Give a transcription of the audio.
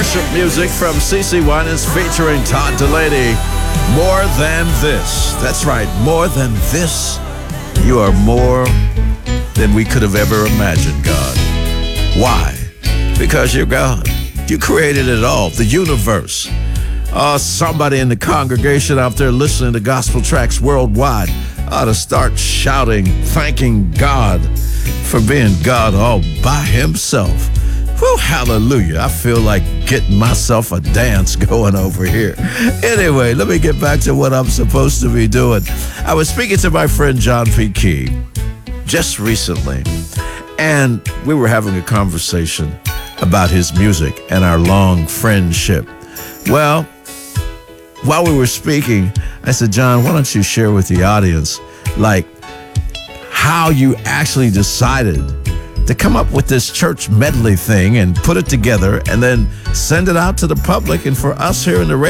worship music from CeCe Winans featuring Todd Delaney. More than this. That's right, more than this. You are more than we could have ever imagined, God. Why? Because you're God. You created it all, the universe. Somebody in the congregation out there listening to gospel tracks worldwide ought to start shouting, thanking God for being God all by himself. Whew, hallelujah. I feel like getting myself a dance going over here. Anyway, let me get back to what I'm supposed to be doing. I was speaking to my friend John P. Key just recently, and we were having a conversation about his music and our long friendship. Well, while we were speaking, I said, John, why don't you share with the audience, like, how you actually decided to come up with this church medley thing and put it together and then send it out to the public and for us here in the